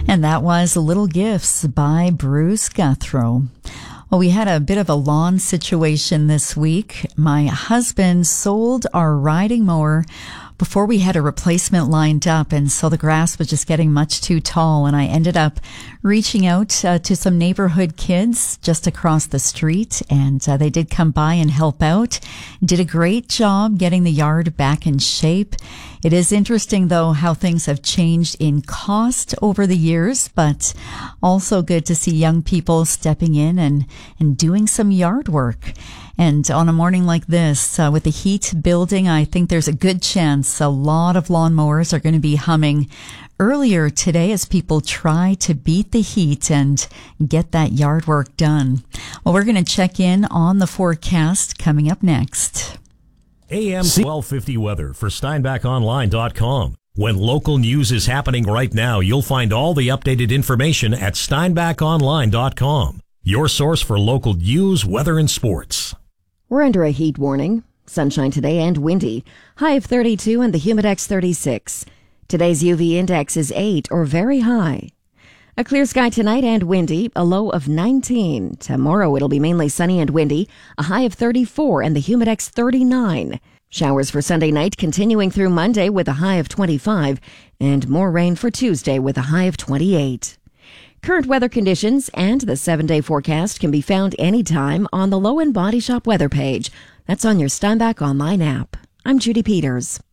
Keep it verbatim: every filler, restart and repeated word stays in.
And that was Little Gifts by Bruce Guthrow. Well, we had a bit of a lawn situation this week. My husband sold our riding mower before we had a replacement lined up, and so the grass was just getting much too tall, and I ended up reaching out uh, to some neighborhood kids just across the street, and uh, they did come by and help out. Did a great job getting the yard back in shape. It is interesting, though, how things have changed in cost over the years, but also good to see young people stepping in and, and doing some yard work. And on a morning like this, uh, with the heat building, I think there's a good chance a lot of lawnmowers are going to be humming earlier today as people try to beat the heat and get that yard work done. Well, we're going to check in on the forecast coming up next. A M twelve fifty weather for Steinbach Online dot com. When local news is happening right now, you'll find all the updated information at Steinbach Online dot com. Your source for local news, weather, and sports. We're under a heat warning. Sunshine today and windy. High of thirty-two and the Humidex thirty-six. Today's U V index is eight or very high. A clear sky tonight and windy, a low of nineteen. Tomorrow it'll be mainly sunny and windy, a high of thirty-four and the Humidex thirty-nine. Showers for Sunday night continuing through Monday with a high of twenty-five, and more rain for Tuesday with a high of twenty-eight. Current weather conditions and the seven-day forecast can be found anytime on the Low and Body Shop weather page. That's on your Steinbach Online app. I'm Judy Peters.